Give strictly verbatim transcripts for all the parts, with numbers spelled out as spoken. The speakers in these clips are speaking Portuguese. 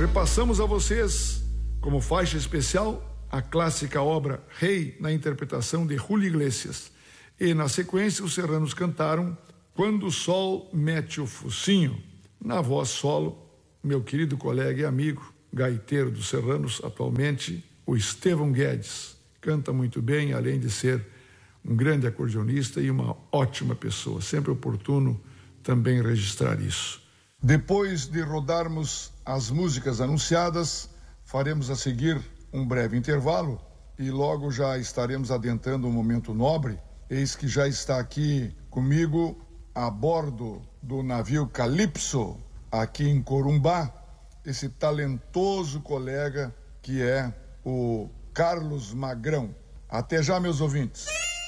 Repassamos a vocês, como faixa especial, a clássica obra Rei, na interpretação de Julio Iglesias. E, na sequência, os serranos cantaram Quando o Sol Mete o Focinho, na voz solo, meu querido colega e amigo, gaiteiro dos serranos, atualmente, o Estevão Guedes. Canta muito bem, além de ser um grande acordeonista e uma ótima pessoa. Sempre oportuno também registrar isso. Depois de rodarmos as músicas anunciadas, faremos a seguir um breve intervalo e logo já estaremos adentrando um momento nobre. Eis que já está aqui comigo, a bordo do navio Calypso, aqui em Corumbá, esse talentoso colega que é o Carlos Magrão. Até já, meus ouvintes.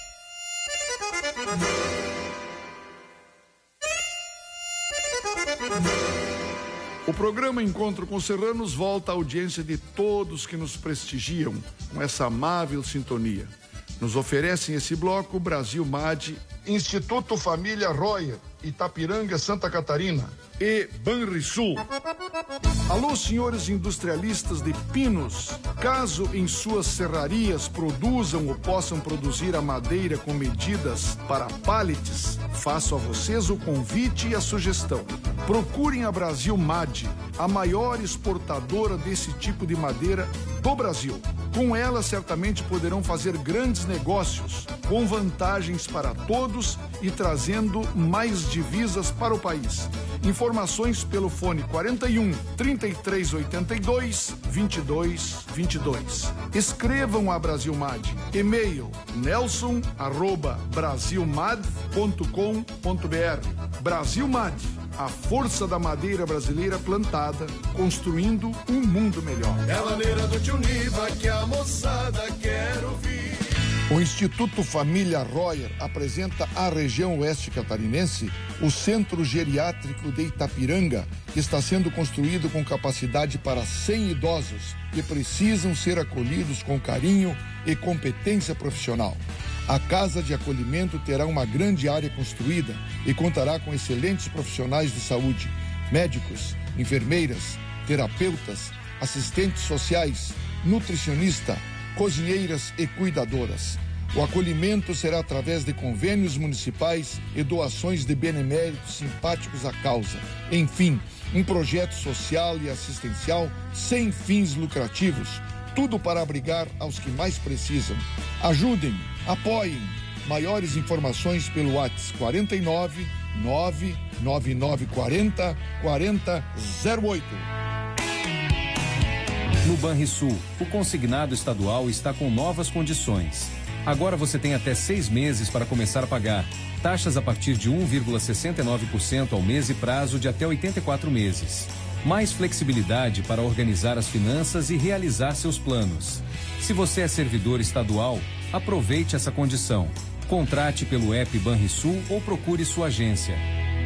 O programa Encontro com Serranos volta à audiência de todos que nos prestigiam com essa amável sintonia. Nos oferecem esse bloco Brasil M A D, Instituto Família Royer, Itapiranga, Santa Catarina e Banrisul. Alô, senhores industrialistas de pinos, caso em suas serrarias produzam ou possam produzir a madeira com medidas para pallets, faço a vocês o convite e a sugestão. Procurem a Brasil M A D, a maior exportadora desse tipo de madeira do Brasil. Com ela, certamente poderão fazer grandes negócios, com vantagens para todos e trazendo mais divisas para o país. Informações pelo fone quarenta e um, trinta e três oitenta e dois, vinte e dois vinte e dois. Escrevam a Brasil M A D. E-mail nelson arroba brasilmad ponto com ponto br. Brasil M A D, a força da madeira brasileira plantada, construindo um mundo melhor. É a maneira do tio Niva que a moçada quer ouvir. O Instituto Família Royer apresenta à região oeste catarinense o Centro Geriátrico de Itapiranga, que está sendo construído com capacidade para cem idosos que precisam ser acolhidos com carinho e competência profissional. A Casa de Acolhimento terá uma grande área construída e contará com excelentes profissionais de saúde, médicos, enfermeiras, terapeutas, assistentes sociais, nutricionista, cozinheiras e cuidadoras. O acolhimento será através de convênios municipais e doações de beneméritos simpáticos à causa. Enfim, um projeto social e assistencial sem fins lucrativos, tudo para abrigar aos que mais precisam. Ajudem, apoiem. Maiores informações pelo WhatsApp quarenta e nove, nove nove nove quarenta, quarenta zero oito. No Banrisul, o consignado estadual está com novas condições. Agora você tem até seis meses para começar a pagar. Taxas a partir de um vírgula sessenta e nove por cento ao mês e prazo de até oitenta e quatro meses. Mais flexibilidade para organizar as finanças e realizar seus planos. Se você é servidor estadual, aproveite essa condição. Contrate pelo app Banrisul ou procure sua agência.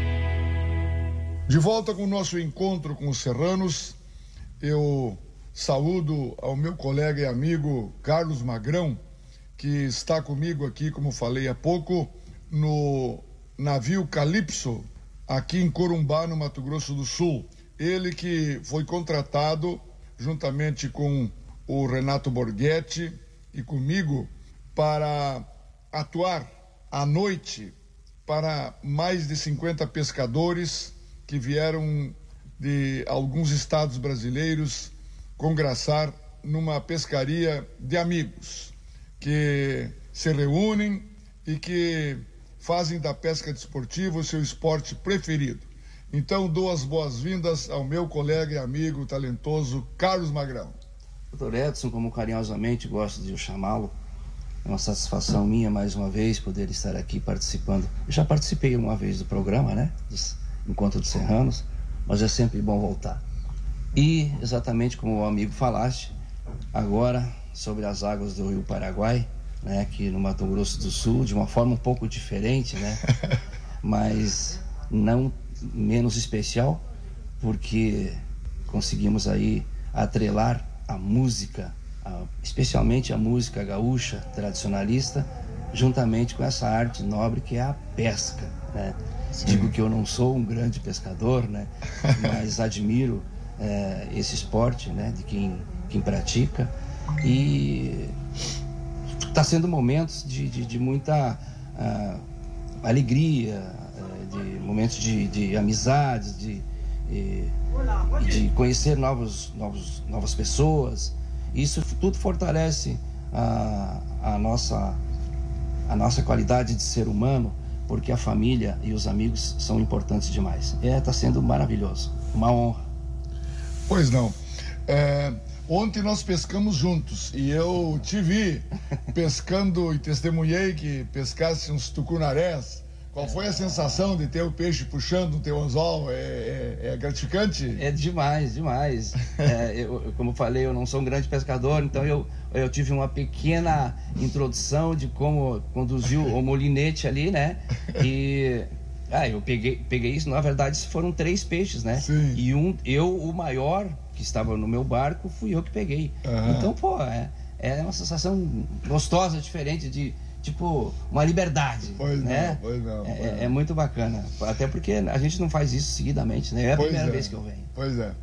De volta com o nosso encontro com os serranos, eu saúdo ao meu colega e amigo Carlos Magrão, que está comigo aqui, como falei há pouco, no navio Calypso, aqui em Corumbá, no Mato Grosso do Sul. Ele que foi contratado, juntamente com o Renato Borghetti e comigo, para atuar à noite para mais de cinquenta pescadores que vieram de alguns estados brasileiros congraçar numa pescaria de amigos que se reúnem e que fazem da pesca desportiva o seu esporte preferido. Então, dou as boas-vindas ao meu colega e amigo talentoso Carlos Magrão. doutor Edson, como carinhosamente gosto de chamá-lo, é uma satisfação minha mais uma vez poder estar aqui participando. Eu já participei uma vez do programa, né, dos Encontro dos Serranos, mas é sempre bom voltar. E, exatamente como o amigo falaste, agora sobre as águas do Rio Paraguai, né, aqui no Mato Grosso do Sul, de uma forma um pouco diferente, né, mas não menos especial, porque conseguimos aí atrelar a música, a, especialmente a música gaúcha tradicionalista, juntamente com essa arte nobre que é a pesca, né. Digo que eu não sou um grande pescador, né, mas admiro é, esse esporte, né, de quem, quem pratica. E está sendo momentos de, de, de muita uh, alegria, uh, de momentos de, de amizades, de, de, de conhecer novos, novos, novas pessoas. Isso tudo fortalece a, a, nossa, a nossa qualidade de ser humano, porque a família e os amigos são importantes demais. É, está sendo maravilhoso, uma honra. Pois não. É, ontem nós pescamos juntos e eu te vi pescando e testemunhei que pescasse uns tucunarés. Qual foi a sensação de ter o peixe puxando o teu anzol? É, é, é gratificante? É demais, demais. É, eu, como eu falei, eu não sou um grande pescador, então eu, eu tive uma pequena introdução de como conduzir o molinete ali, né? E ah, eu peguei, peguei isso, na verdade foram três peixes, né? Sim. E um, eu, o maior, que estava no meu barco, fui eu que peguei. Uhum. Então, pô, é, é uma sensação gostosa, diferente de... tipo, uma liberdade, pois né? Não, pois não, pois é, não. é muito bacana, até porque a gente não faz isso seguidamente, né? É a pois primeira é. vez que eu venho. Pois é.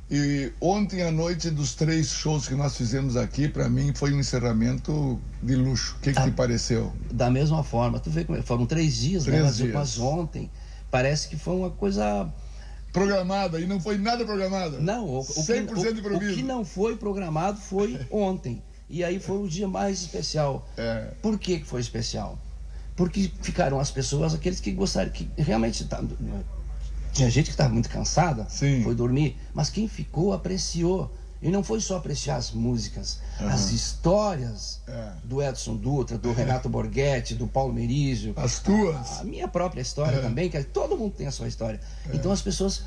E ontem à noite, dos três shows que nós fizemos aqui, para mim foi um encerramento de luxo. O que, Tá. que te pareceu? Da mesma forma, tu vê como foram três dias, Três né? Mas, dias. mas ontem parece que foi uma coisa... Programada, e não foi nada programada. Não, o, o, cem por cento que, de o, o improviso. que não foi programado foi ontem. E aí foi o dia mais especial. É. Por que que foi especial? Porque ficaram as pessoas, aqueles que gostaram, que realmente... Tá, tinha gente que estava muito cansada, Sim. foi dormir, mas quem ficou apreciou. E não foi só apreciar as músicas, Uhum. as histórias É. do Edson Dutra, do Renato Borghetti, do Paulo Merizio. As tuas. A minha própria história É. também, que todo mundo tem a sua história. É. Então as pessoas,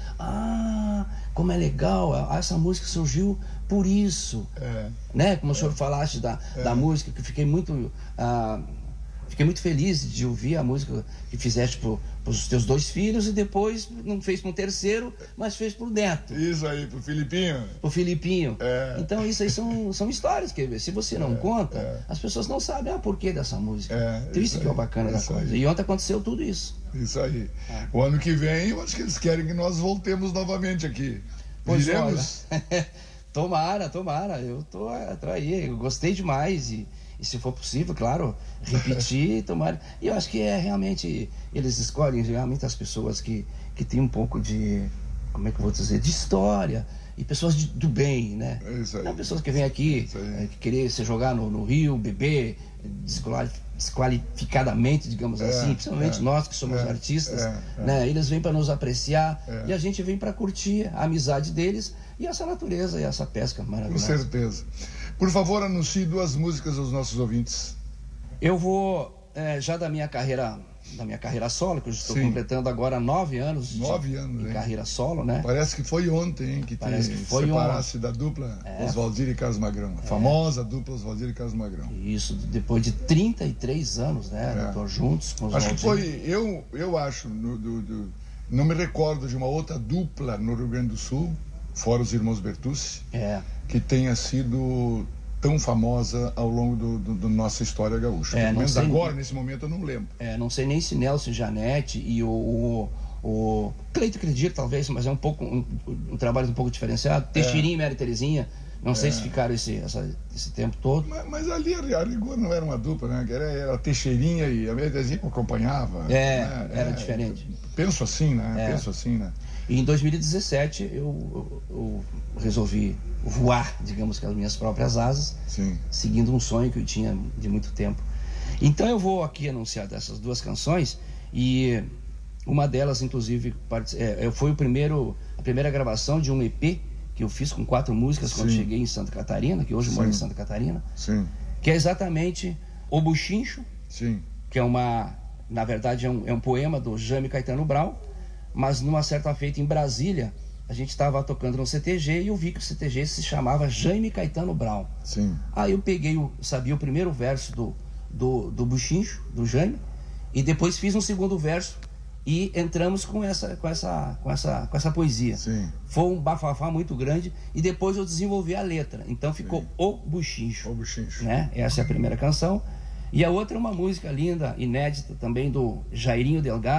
ah, como é legal, essa música surgiu por isso. É. Né? Como o senhor falaste da, É. da música, que eu fiquei muito... Ah, fiquei muito feliz de ouvir a música que fizeste para os teus dois filhos e depois não fez para um terceiro, mas fez para o neto, Isso aí, pro Filipinho. para o Filipinho. É. Então isso aí são, são histórias que se você não É, conta, é. as pessoas não sabem ah, porquê dessa música. É, então isso, isso que é o aí, bacana da isso coisa. aí. E ontem aconteceu tudo isso. Isso aí. É. O ano que vem, eu acho que eles querem que nós voltemos novamente aqui. Pois Viremos? olha, tomara, tomara. Eu tô, tô aí, eu gostei demais e, e se for possível, claro, repetir, tomara. E eu acho que é realmente, eles escolhem realmente as pessoas que, que têm um pouco de, como é que eu vou dizer, de história e pessoas de, do bem, né? É isso aí. Não pessoas que vêm aqui Isso aí. é, que querer se jogar no, no rio, beber, desquali- desqualificadamente, digamos É, assim, principalmente é, nós que somos é, artistas, é, é. né? Eles vêm para nos apreciar É. e a gente vem para curtir a amizade deles e essa natureza e essa pesca Com maravilhosa. certeza. Por favor, anuncie duas músicas aos nossos ouvintes. Eu vou é, já da minha carreira, da minha carreira solo, que eu estou Sim. completando agora nove anos, de- Nove anos, de hein? carreira solo, né? Parece que foi ontem, hein, que Parece te que foi separasse da dupla É. Oswaldir e Carlos Magrão. A famosa dupla Oswaldir e Carlos Magrão. Isso depois de trinta e três anos, né? É. Estou juntos com os Acho que Valdir. foi, eu, eu acho, no, do, do- não me recordo de uma outra dupla no Rio Grande do Sul, fora os irmãos Bertucci, É. que tenha sido tão famosa ao longo do, do, do nossa história gaúcha. É, Pelo não menos sei- agora, nesse momento, eu não lembro. É, não sei nem se Nelson e Janete e o, o, o Cleito Acredito, talvez, mas é um pouco um, um trabalho um pouco diferenciado. Teixeirinha e Mary Terezinha, não sei se ficaram esse, essa, esse tempo todo. Mas, mas ali, a rigor, não era uma dupla, né? Era, era a Teixeirinha e a Medezinha que acompanhava. É, né? era diferente. Penso assim, né? É. Penso assim, né? E em dois mil e dezessete eu, eu, eu resolvi voar, digamos, com as minhas próprias asas, Sim. seguindo um sonho que eu tinha de muito tempo. Então eu vou aqui anunciar dessas duas canções e uma delas, inclusive, part- é, é, foi o primeiro, a primeira gravação de um E P que eu fiz com quatro músicas quando Sim. cheguei em Santa Catarina, que hoje eu moro em Sim. Santa Catarina, Sim. que é exatamente O Buchincho, Sim. que é uma, na verdade é um, é um poema do Jaime Caetano Brau, mas numa certa feita em Brasília, a gente estava tocando no C T G e eu vi que o C T G se chamava Jaime Caetano Brau. Sim. Aí eu peguei, o, sabia o primeiro verso do, do, do Buchincho, do Jaime, e depois fiz um segundo verso e entramos com essa, com essa, com essa, com essa poesia. Sim. Foi um bafafá muito grande e depois eu desenvolvi a letra. Então ficou Sim. O Buchincho. O Buchincho. Né? Essa é a primeira canção. E a outra é uma música linda, inédita também, do Jairinho Delgado, que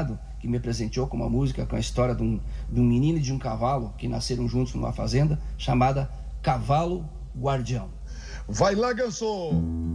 que me presenteou com uma música com a história de um, de um menino e de um cavalo que nasceram juntos numa fazenda, chamada Cavalo Guardião. Vai lá, Ganso!